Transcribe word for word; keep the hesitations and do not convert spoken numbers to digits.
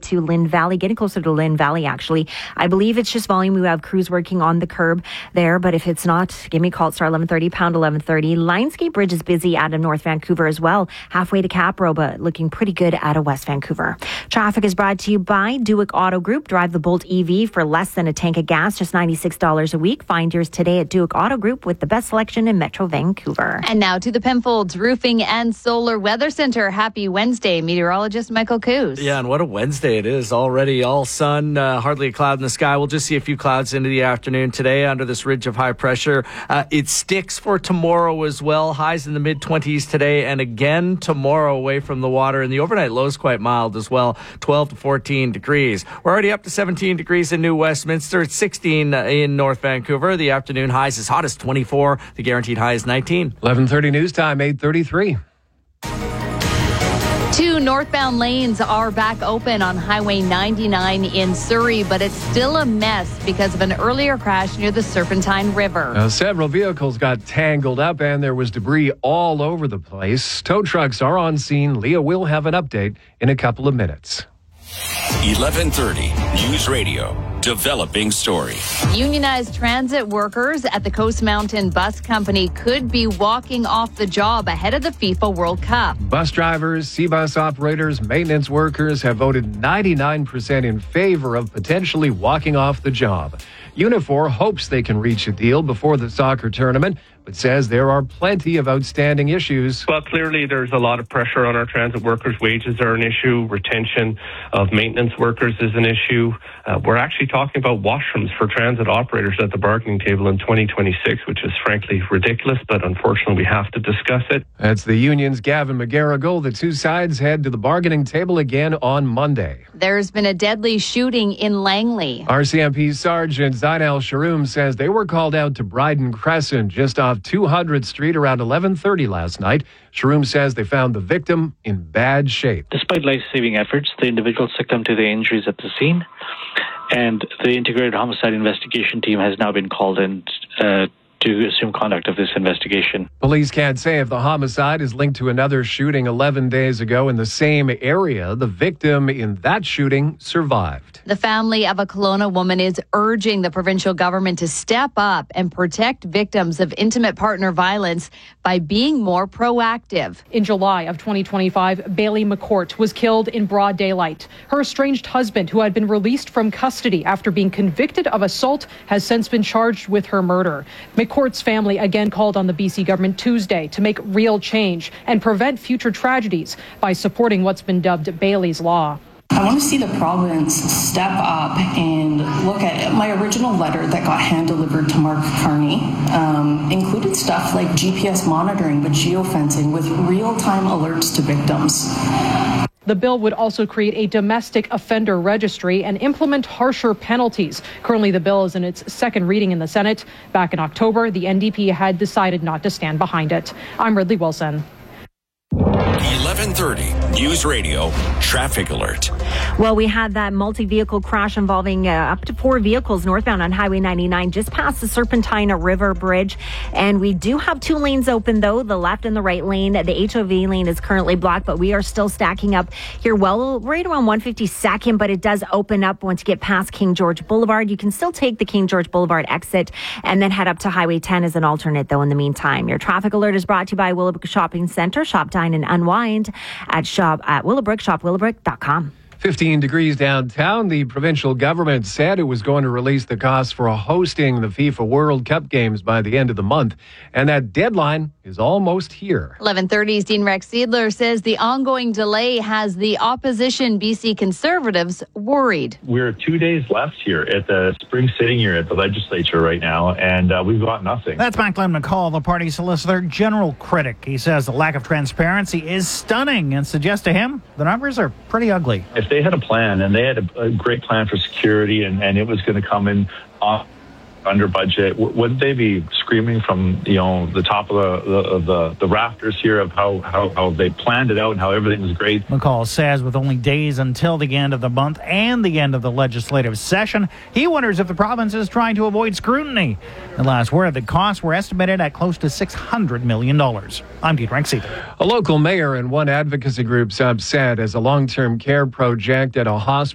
to Lynn Valley, getting closer to Lynn Valley, actually. I believe it's just volume. We have crews working on the curb there, but if it's not, give me a call at star eleven thirty, pound eleven thirty. Lionsgate Bridge is busy out of North Vancouver as well, halfway to Capro, but looking pretty good out of West Vancouver. Traffic is brought to you by Duick Auto Group. Drive the Bolt E V for less than a tank of gas, just ninety-six dollars a week. Find yours today at Duick Auto Group with the best selection in Metro Vancouver. And now to the Penfolds Roofing and Solar Weather Center. Happy Wednesday, meteorologist Michael Coos. Yeah, and what a Wednesday it is already. All sun, uh, hardly a cloud in the sky. We'll just see a few clouds into the afternoon today under this ridge of high pressure. Uh, it sticks for tomorrow as well. Highs in the mid-twenties today, and again tomorrow away from the water. And the overnight low is quite mild as well, twelve to fourteen degrees. We're already up to seventeen degrees in New Westminster. It's sixteen in North Vancouver. The afternoon highs as hot as twenty-four. The guaranteed high is nineteen. eleven thirty news time, eight thirty-three. Two northbound lanes are back open on Highway ninety-nine in Surrey, but it's still a mess because of an earlier crash near the Serpentine River. Now, several vehicles got tangled up and there was debris all over the place. Tow trucks are on scene. Leah will have an update in a couple of minutes. eleven thirty News Radio. Developing story. Unionized transit workers at the Coast Mountain Bus Company could be walking off the job ahead of the FIFA World Cup. Bus drivers, C-bus operators, maintenance workers have voted ninety-nine percent in favor of potentially walking off the job. Unifor hopes they can reach a deal before the soccer tournament, but says there are plenty of outstanding issues. Well, clearly there's a lot of pressure on our transit workers. Wages are an issue. Retention of maintenance workers is an issue. Uh, we're actually talking about washrooms for transit operators at the bargaining table in twenty twenty-six, which is frankly ridiculous, but unfortunately we have to discuss it. That's the union's Gavin McGarrigle. The two sides head to the bargaining table again on Monday. There's been a deadly shooting in Langley. R C M P Sergeant Zainal Sharoum says they were called out to Bryden Crescent just off two hundredth Street around eleven thirty last night. Sharoum says they found the victim in bad shape. Despite life-saving efforts, the individual succumbed to the injuries at the scene, and the Integrated Homicide Investigation Team has now been called in uh, to assume conduct of this investigation. Police can't say if the homicide is linked to another shooting eleven days ago in the same area. The victim in that shooting survived. The family of a Kelowna woman is urging the provincial government to step up and protect victims of intimate partner violence by being more proactive. In July of twenty twenty-five, Bailey McCourt was killed in broad daylight. Her estranged husband, who had been released from custody after being convicted of assault, has since been charged with her murder. McCourt's family again called on the B C government Tuesday to make real change and prevent future tragedies by supporting what's been dubbed Bailey's Law. I want to see the province step up and look at it. My original letter that got hand-delivered to Mark Carney um, included stuff like G P S monitoring with geofencing with real-time alerts to victims. The bill would also create a domestic offender registry and implement harsher penalties. Currently, the bill is in its second reading in the Senate. Back in October, the N D P had decided not to stand behind it. I'm Ridley Wilson. eleven thirty News Radio Traffic Alert. Well, we had that multi-vehicle crash involving uh, up to four vehicles northbound on Highway ninety-nine just past the Serpentine River Bridge. And we do have two lanes open, though, the left and the right lane. The H O V lane is currently blocked, but we are still stacking up here, well, right around one fifty-second, but it does open up once you get past King George Boulevard. You can still take the King George Boulevard exit and then head up to Highway ten as an alternate, though, in the meantime. Your traffic alert is brought to you by Willowbrook Shopping Centre. Shop, dine, and unwind at shop at Willowbrook, shop willowbrook dot com. fifteen degrees downtown. The provincial government said it was going to release the cost for hosting the FIFA World Cup games by the end of the month, and that deadline is almost here. eleven thirty's Dean Rex Seidler says the ongoing delay has the opposition B C Conservatives worried. We're two days left here at the spring sitting here at the legislature right now, and uh, we've got nothing. That's Macklin McCall, the party solicitor general critic. He says the lack of transparency is stunning and suggests to him the numbers are pretty ugly. If they had a plan and they had a, a great plan for security and, and it was going to come in off under budget, w- wouldn't they be screaming from, you know, the top of the the, of the, the rafters here of how, how, how they planned it out and how everything was great? McCall says with only days until the end of the month and the end of the legislative session, he wonders if the province is trying to avoid scrutiny. The last word, the costs were estimated at close to six hundred million dollars. I'm Dean Rex Seidler. A local mayor and one advocacy group's upset as a long-term care project at a hospital